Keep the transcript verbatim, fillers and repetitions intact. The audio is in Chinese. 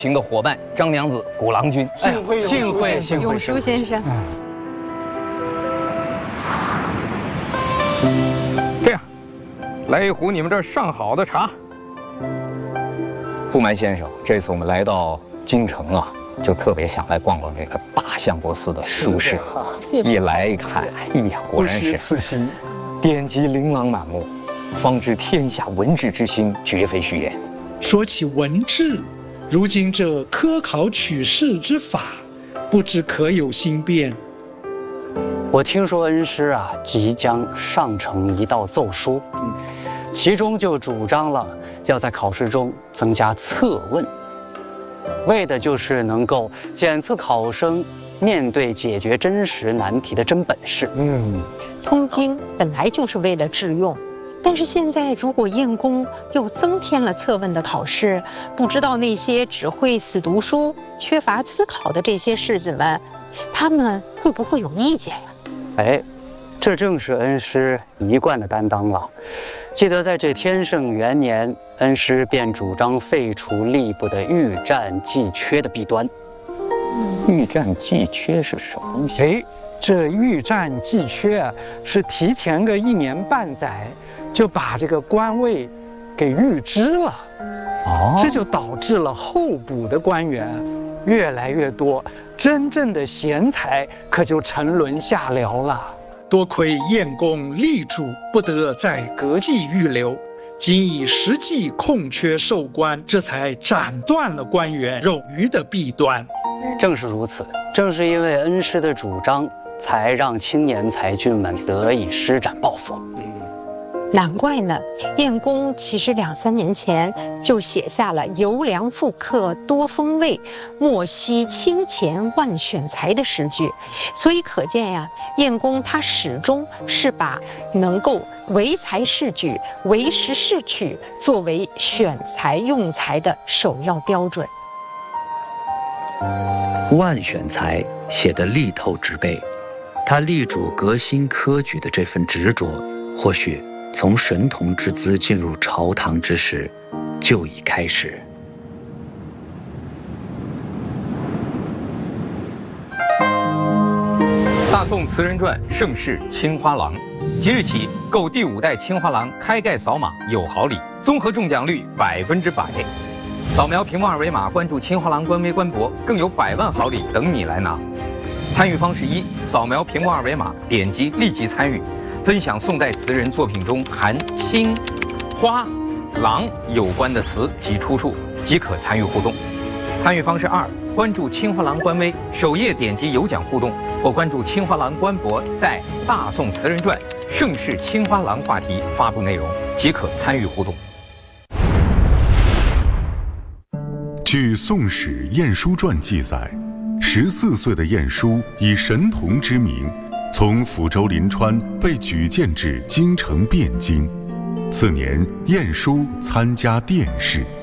行的伙伴张娘子、古郎君。 幸会， 幸会，幸会， 永叔先生。 这样，来一壶你们这儿上好的茶。 不瞒先生，这次我们来到京城啊，就特别想来逛逛这个大相国寺的书室。一来一看，哎呀，果然是此行， 典籍琳琅满目，方知天下文治之兴绝非虚言。 说起文治，如今这科考取士之法，不知可有新变？ 我听说恩师啊即将上呈一道奏书，嗯，其中就主张了要在考试中增加测问，为的就是能够检测考生面对解决真实难题的真本事。 嗯， 通经本来就是为了致用，但是现在如果验功又增添了测问的考试，不知道那些只会死读书、缺乏思考的这些士子们，他们会不会有意见呀？ 哎，这正是恩师一贯的担当了。记得在这天圣元年，恩师便主张废除吏部的预战计缺的弊端。 预战计缺是什么东西？ 哎，这预战计缺啊，是提前个一年半载就把这个官位给预支了。哦，这就导致了候补的官员越来越多，真正的贤才可就沉沦下僚了。 多亏晏公力主不得在阁计预留，仅以实际空缺授官，这才斩断了官员冗余的弊端。 正是如此，正是因为恩师的主张，才让青年才俊们得以施展抱负。 难怪呢，晏公其实两三年前就写下了“优良复刻多风味，莫惜清钱万选才”的诗句，所以可见呀，晏公他始终是把能够唯才是举、唯实是取作为选才用才的首要标准。 万选才写得力透纸背，他力主革新科举的这份执着，或许从神童之姿进入朝堂之时就已开始。 大宋词人传盛世青花郎，即日起购第五代青花郎开盖扫码有好礼，综合中奖率百分之百。扫描屏幕二维码，关注青花郎官微官博，更有百万好礼等你来拿。参与方式一：扫描屏幕二维码，点击立即参与。分享宋代词人作品中含青、花、郎有关的词及出处，即可参与互动。参与方式二：关注青花郎官微，首页点击有奖互动，或关注青花郎官博带《大宋词人传》盛世青花郎话题发布内容，即可参与互动。 据《宋史·晏殊传》记载，十四岁的晏殊以神童之名，从抚州临川被举荐至京城汴京。次年，晏殊参加殿试。